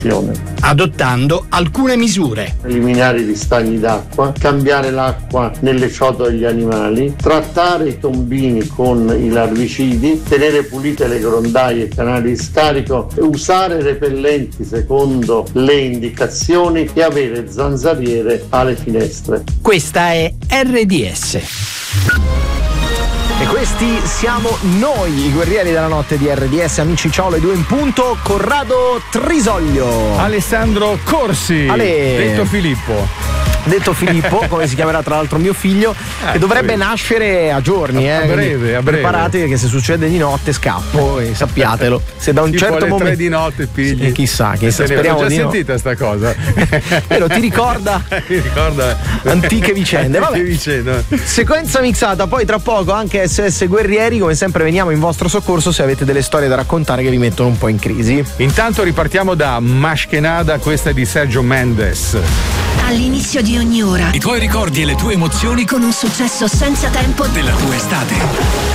adottando alcune misure: eliminare i ristagni d'acqua, cambiare l'acqua nelle ciotole degli animali, trattare i tombini con i larvicidi, tenere pulite le grondaie e i canali di scarico, usare repellenti secondo le indicazioni e avere zanzariere alle finestre. Questa è RDS. E questi siamo noi, i guerrieri della notte di RDS, amici, ciao, le 2 in punto. Corrado Trisoglio, Alessandro Corsi, detto Filippo, come si chiamerà tra l'altro mio figlio, che dovrebbe nascere a giorni, a breve. Preparatevi che se succede di notte scappo, e sappiatelo. Se da un tipo certo alle momento 3 di notte figli. Chissà, speriamo ho già di sentita sta cosa. Però ti ricorda antiche vicende. Vabbè. Sequenza mixata, poi tra poco anche SS Guerrieri, come sempre veniamo in vostro soccorso se avete delle storie da raccontare che vi mettono un po' in crisi. Intanto ripartiamo da Mashkenada, questa è di Sergio Mendes. All'inizio di ogni ora i tuoi ricordi e le tue emozioni con un successo senza tempo della tua estate.